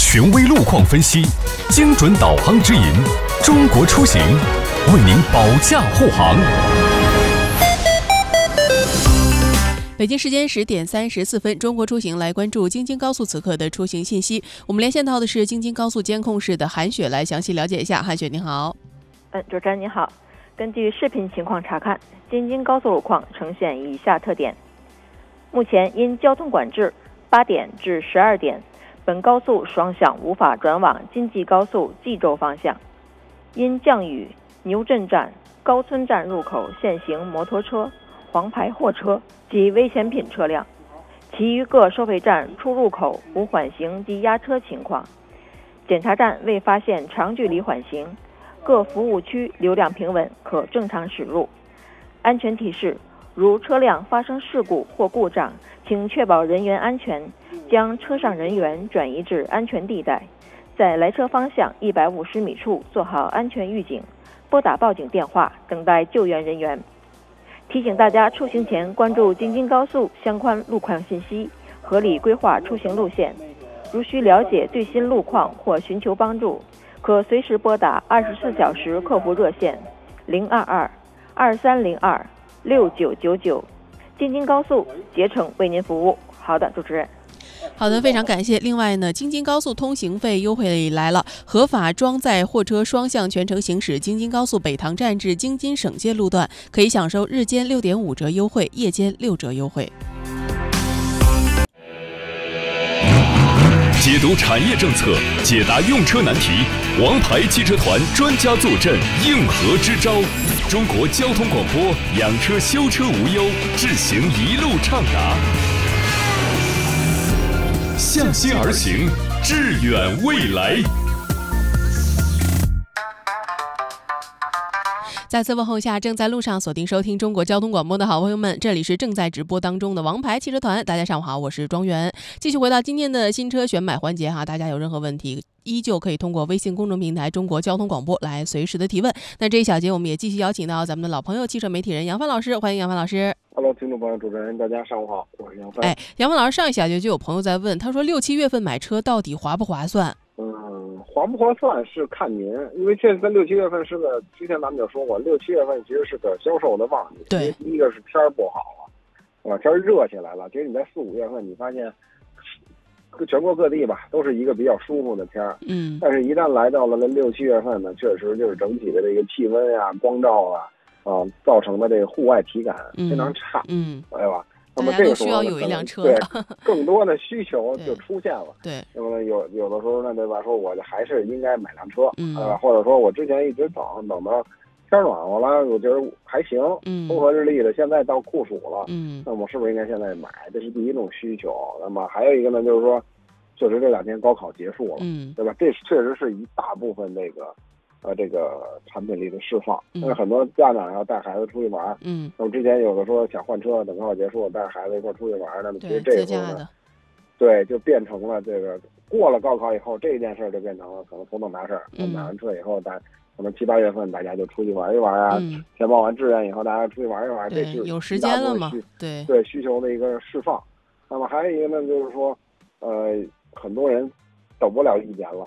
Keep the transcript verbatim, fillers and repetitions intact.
权威路况分析，精准导航指引，中国出行为您保驾护航。 北京时间十点三十四分，中国出行来关注京津高速此刻的出行信息。我们连线到的是京津高速监控室的韩雪，来详细了解一下。韩雪，你好。 嗯，主持人你好。根据视频情况查看，京津高速路况呈现以下特点：目前因交通管制，八点至十二点，本高速双向无法转往京济高速冀州方向。因降雨，牛镇站、高村站入口限行摩托车、黄牌货车及危险品车辆，其余各收费站出入口无缓行及压车情况。检查站未发现长距离缓行，各服务区流量平稳，可正常驶入。安全提示：如车辆发生事故或故障，请确保人员安全，将车上人员转移至安全地带，在来车方向一百五十米处做好安全预警，拨打报警电话，等待救援人员。提醒大家出行前关注京津高速相关路况信息，合理规划出行路线。如需了解最新路况或寻求帮助，可随时拨打二十四小时客服热线零二二二三零二六九九九，京津高速竭诚为您服务。好的，主持人。 好的，非常感谢。另外呢，京津高速通行费优惠来了，合法装载货车双向全程行驶京津高速北塘站至京津省界路段，可以享受日间六点五折优惠，夜间六折优惠。 解读产业政策，解答用车难题，王牌汽车团专家坐镇，应和支招。中国交通广播，养车修车无忧，智行一路畅达。向心而行，致远未来。 再次问候一下正在路上锁定收听中国交通广播的好朋友们，这里是正在直播当中的王牌汽车团，大家上午好，我是庄园。继续回到今天的新车选买环节哈，大家有任何问题依旧可以通过微信公众平台中国交通广播来随时的提问。那这一小节我们也继续邀请到咱们的老朋友汽车媒体人杨帆老师，欢迎杨帆老师。 Hello， 听众朋友，主持人大家上午好，我是杨帆。 哎，杨帆老师，上一小节就有朋友在问，他说六七月份买车到底划不划算？ 嗯，划不划算是看您，因为现在六七月份是个，之前咱们就说过，六七月份其实是个销售的旺季。 对， 第一个是天儿不好了，啊，天儿热起来了。其实你在四五月份，你发现全国各地吧，都是一个比较舒服的天儿。 嗯， 但是一旦来到了那六七月份呢，确实就是整体的这个气温啊、光照啊，啊，造成的这个户外体感非常差。 嗯， 对吧？那么这个时候需要有一辆车对，更多的需求就出现了。 对， 那么有有的时候呢，对吧？说我还是应该买辆车， 嗯， 对吧？或者说我之前一直等等到天暖和了，我觉得还行， 嗯， 风和日丽的，现在到酷暑了， 嗯， 那我是不是应该现在买？这是第一种需求。那么还有一个呢，就是说，确实这两天高考结束了， 嗯， 对吧？这确实是一大部分这个。呃，这个产品力的释放，因为很多家长要带孩子出去玩， 嗯， 那么之前有的说想换车，等高考结束带着孩子一块出去玩，那么其实这个呢，对，就变成了这个过了高考以后，这件事就变成了可能头等大事。嗯，买完车以后，大可能七八月份大家就出去玩一玩啊， 嗯， 填报完志愿以后，大家出去玩一玩，这是有时间了嘛？对对，需求的一个释放。那么还有一个呢，就是说，呃，很多人等不了一年了。